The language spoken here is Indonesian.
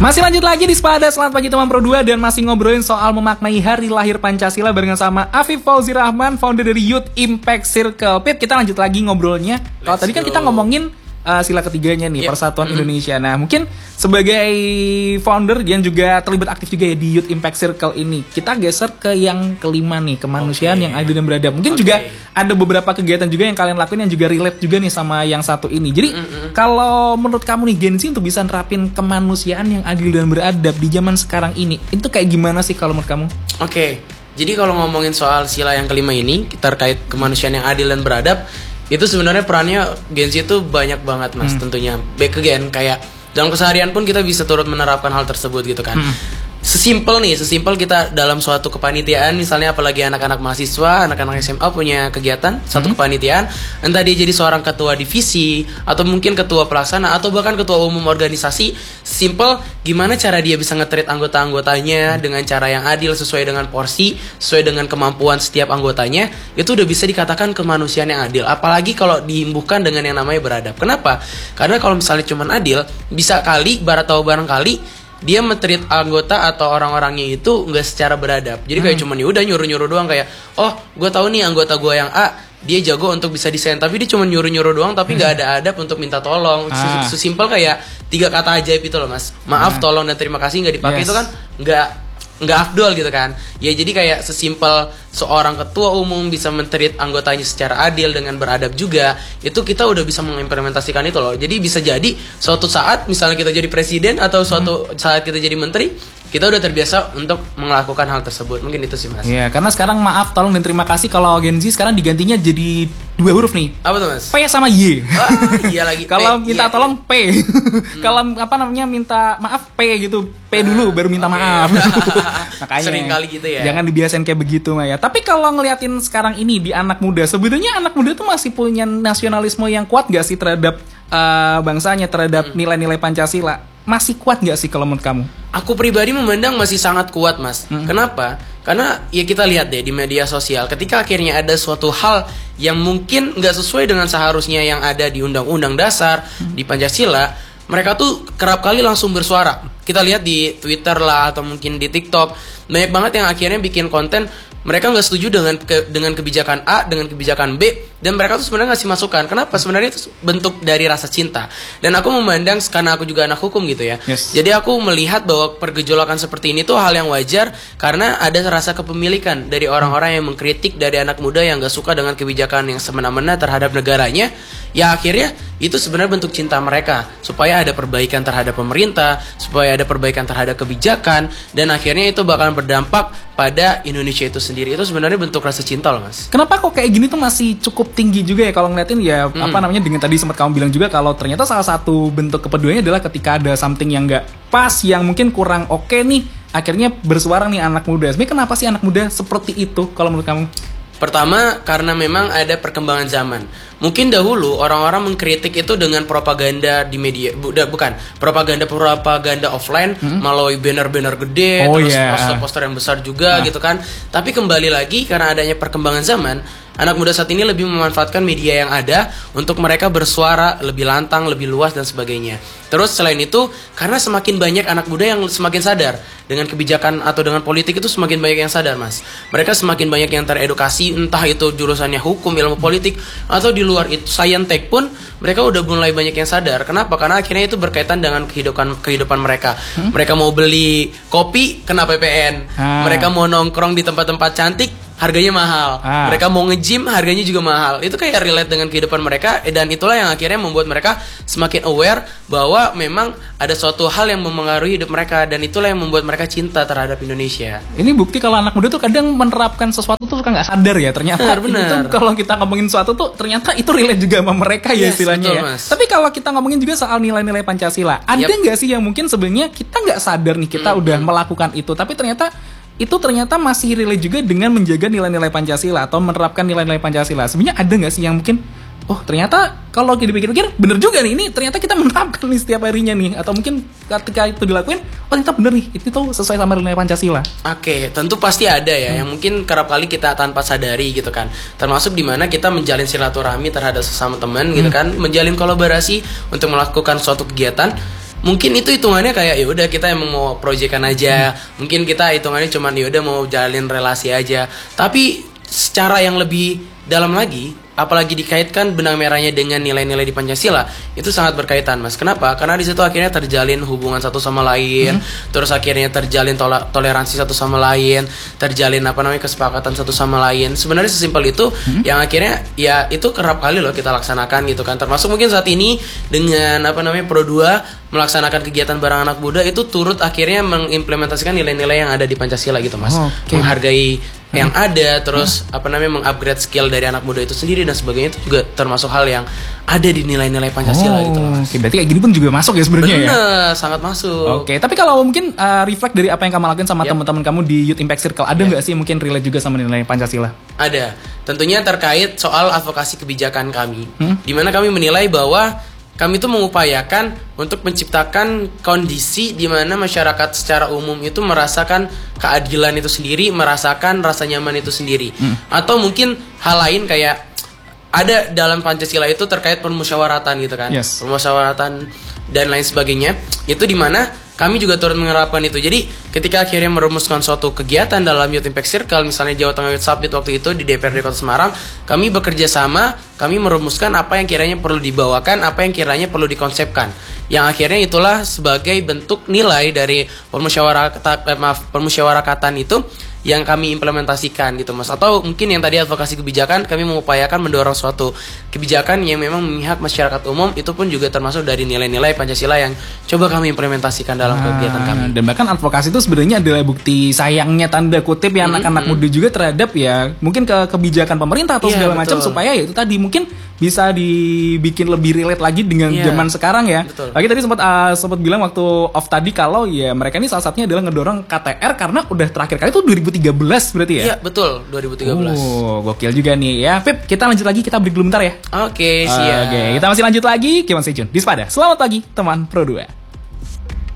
Masih lanjut lagi di Sepada, selamat pagi teman Pro 2. Dan masih ngobrolin soal memaknai hari lahir Pancasila barengan sama Afif Fauzi Rahman, founder dari Youth Impact Circle. Pit, kita lanjut lagi ngobrolnya. Kalau tadi kan kita ngomongin sila ketiganya nih, Persatuan Indonesia. Nah, mungkin sebagai founder dan juga terlibat aktif juga ya di Youth Impact Circle ini, kita geser ke yang kelima nih, kemanusiaan yang adil dan beradab. Mungkin juga ada beberapa kegiatan juga yang kalian lakuin yang juga relate juga nih sama yang satu ini. Jadi kalau menurut kamu nih Gen Z untuk bisa nerapin kemanusiaan yang adil dan beradab di zaman sekarang ini, itu kayak gimana sih kalau menurut kamu? Jadi kalau ngomongin soal sila yang kelima ini, terkait kemanusiaan yang adil dan beradab, itu sebenarnya perannya Gen Z itu banyak banget mas. Tentunya back again, kayak dalam keseharian pun kita bisa turut menerapkan hal tersebut gitu kan. Sesimpel kita dalam suatu kepanitiaan, misalnya apalagi anak-anak mahasiswa, anak-anak SMA punya kegiatan satu kepanitiaan, entah dia jadi seorang ketua divisi atau mungkin ketua pelaksana atau bahkan ketua umum organisasi. Simple gimana cara dia bisa nge-treat anggota-anggotanya dengan cara yang adil, sesuai dengan porsi, sesuai dengan kemampuan setiap anggotanya, itu udah bisa dikatakan kemanusiaan yang adil. Apalagi kalau diimbuhkan dengan yang namanya beradab. Kenapa? Karena kalau misalnya cuma adil, bisa kali barangkali dia men-treat anggota atau orang-orangnya itu nggak secara beradab. Jadi kayak cuman yaudah nyuruh-nyuruh doang, kayak gue tahu nih anggota gue yang A dia jago untuk bisa desain, tapi dia cuma nyuruh-nyuruh doang, tapi nggak ada adab untuk minta tolong. Sesimpel kayak 3 kata ajaib itu loh mas, maaf, tolong, dan terima kasih nggak dipakai, itu kan nggak afdol gitu kan ya. Jadi kayak sesimpel seorang ketua umum bisa men-treat anggotanya secara adil dengan beradab juga, itu kita udah bisa mengimplementasikan itu loh. Jadi bisa jadi suatu saat misalnya kita jadi presiden atau suatu saat kita jadi menteri, kita udah terbiasa untuk melakukan hal tersebut. Mungkin itu sih mas. Iya, karena sekarang maaf, tolong, dan terima kasih kalau Gen Z sekarang digantinya jadi 2 huruf nih. Apa tuh mas? P sama Y. Iya lagi. Kalau minta tolong P. Kalau minta maaf P gitu. P dulu baru minta maaf. Makanya sering kali gitu ya. Jangan dibiasain kayak begitu Maya. Tapi kalau ngeliatin sekarang ini di anak muda, sebenarnya anak muda tuh masih punya nasionalisme yang kuat gak sih terhadap bangsanya, terhadap nilai-nilai Pancasila? Masih kuat gak sih kalau menurut kamu? Aku pribadi memandang masih sangat kuat mas. Kenapa? Karena ya kita lihat deh di media sosial, ketika akhirnya ada suatu hal yang mungkin gak sesuai dengan seharusnya yang ada di Undang-Undang Dasar, di Pancasila, mereka tuh kerap kali langsung bersuara. Kita lihat di Twitter lah atau mungkin di TikTok, banyak banget yang akhirnya bikin konten mereka nggak setuju dengan kebijakan A, dengan kebijakan B, dan mereka tuh sebenarnya ngasih masukan. Kenapa? Sebenarnya itu bentuk dari rasa cinta. Dan aku memandang, karena aku juga anak hukum gitu ya. Jadi aku melihat bahwa pergejolakan seperti ini tuh hal yang wajar, karena ada rasa kepemilikan dari orang-orang yang mengkritik dari anak muda yang nggak suka dengan kebijakan yang semena-mena terhadap negaranya. Ya akhirnya itu sebenarnya bentuk cinta mereka, supaya ada perbaikan terhadap pemerintah, supaya ada perbaikan terhadap kebijakan, dan akhirnya itu bakal berdampak pada Indonesia itu sendiri. Itu sebenarnya bentuk rasa cinta loh mas. Kenapa kok kayak gini tuh masih cukup tinggi juga ya kalau ngeliatin ya dengan tadi sempat kamu bilang juga kalau ternyata salah satu bentuk kepeduliannya adalah ketika ada something yang nggak pas, yang mungkin kurang oke nih, akhirnya bersuara nih anak muda. Sebenarnya kenapa sih anak muda seperti itu kalau menurut kamu? Pertama, karena memang ada perkembangan zaman. Mungkin dahulu orang-orang mengkritik itu dengan propaganda di media, propaganda offline, melalui banner-banner gede, poster-poster yang besar juga gitu kan. Tapi kembali lagi, karena adanya perkembangan zaman, anak muda saat ini lebih memanfaatkan media yang ada untuk mereka bersuara lebih lantang, lebih luas dan sebagainya. Terus selain itu, karena semakin banyak anak muda yang semakin sadar dengan kebijakan atau dengan politik, itu semakin banyak yang sadar mas. Mereka semakin banyak yang teredukasi, entah itu jurusannya hukum, ilmu politik, atau di luar itu saintek pun mereka udah mulai banyak yang sadar. Kenapa? Karena akhirnya itu berkaitan dengan kehidupan mereka. Mereka mau beli kopi kena PPN, mereka mau nongkrong di tempat-tempat cantik harganya mahal, mereka mau nge-gym harganya juga mahal. Itu kayak relate dengan kehidupan mereka, dan itulah yang akhirnya membuat mereka semakin aware bahwa memang ada suatu hal yang memengaruhi hidup mereka, dan itulah yang membuat mereka cinta terhadap Indonesia. Ini bukti kalau anak muda tuh kadang menerapkan sesuatu tuh suka nggak sadar ya, ternyata itu kalau kita ngomongin sesuatu tuh ternyata itu relate juga sama mereka ya istilahnya betul, ya. Mas. Tapi kalau kita ngomongin juga soal nilai-nilai Pancasila, ada nggak sih yang mungkin sebenarnya kita nggak sadar nih kita udah melakukan itu, tapi ternyata masih relate juga dengan menjaga nilai-nilai Pancasila atau menerapkan nilai-nilai Pancasila. Sebenarnya ada nggak sih yang mungkin ternyata kalau dipikir-pikir bener juga nih, ini ternyata kita menerapkan nih setiap harinya nih, atau mungkin ketika itu dilakuin ternyata bener nih, itu tuh sesuai sama nilai Pancasila. Oke, tentu pasti ada ya yang mungkin kerap kali kita tanpa sadari gitu kan. Termasuk dimana kita menjalin silaturahmi terhadap sesama teman gitu kan, menjalin kolaborasi untuk melakukan suatu kegiatan. mungkin itu hitungannya kayak ya udah kita emang mau proyekan aja. Mungkin kita hitungannya cuman ya udah mau jalin relasi aja. Tapi secara yang lebih dalam lagi, apalagi dikaitkan benang merahnya dengan nilai-nilai di Pancasila, itu sangat berkaitan, Mas. Kenapa? Karena di situ akhirnya terjalin hubungan satu sama lain, terus akhirnya terjalin toleransi satu sama lain, terjalin kesepakatan satu sama lain. Sebenarnya sesimpel itu yang akhirnya ya itu kerap kali loh kita laksanakan gitu kan. Termasuk mungkin saat ini dengan Pro 2 melaksanakan kegiatan bareng anak muda itu turut akhirnya mengimplementasikan nilai-nilai yang ada di Pancasila gitu, Mas. Menghargai yang ada, terus mengupgrade skill dari anak muda itu sendiri dan sebagainya, itu juga termasuk hal yang ada di nilai-nilai Pancasila gitu loh, Mas. Oke, berarti kayak gini pun juga masuk ya sebenarnya ya. Bener, sangat masuk. Oke, tapi kalau mungkin reflect dari apa yang kamu lakukan sama teman-teman kamu di Youth Impact Circle, ada nggak sih mungkin relate juga sama nilai Pancasila? Ada. Tentunya terkait soal advokasi kebijakan kami, di mana kami menilai bahwa kami itu mengupayakan untuk menciptakan kondisi di mana masyarakat secara umum itu merasakan keadilan itu sendiri, merasakan rasa nyaman itu sendiri. Atau mungkin hal lain kayak ada dalam Pancasila itu terkait permusyawaratan gitu kan. Permusyawaratan dan lain sebagainya. Itu di mana kami juga turut menerapkan itu. Jadi ketika akhirnya merumuskan suatu kegiatan dalam Youth Impact Circle, misalnya Jawa Tengah Youth Summit waktu itu di DPRD Kota Semarang, kami bekerja sama, kami merumuskan apa yang kiranya perlu dibawakan, apa yang kiranya perlu dikonsepkan. Yang akhirnya itulah sebagai bentuk nilai dari permusyawaratan itu yang kami implementasikan gitu, Mas. Atau mungkin yang tadi advokasi kebijakan, kami mengupayakan mendorong suatu kebijakan yang memang memihak masyarakat umum, itu pun juga termasuk dari nilai-nilai Pancasila yang coba kami implementasikan dalam kegiatan kami. Dan bahkan advokasi itu sebenarnya adalah bukti sayangnya tanda kutip ya anak-anak muda juga terhadap ya mungkin kebijakan pemerintah atau segala macam, supaya ya itu tadi mungkin bisa dibikin lebih relate lagi dengan zaman sekarang ya. Lagi tadi sempat bilang waktu off tadi kalau ya mereka ini salah satunya adalah ngedorong KTR karena udah terakhir kali itu 2013 berarti ya? Iya, betul, 2013. Gokil juga nih ya. Pip, kita lanjut lagi, kita break dulu bentar ya. Oke, siap. Oke, kita masih lanjut lagi, kita stay tune di Sepada. Selamat pagi teman Pro 2.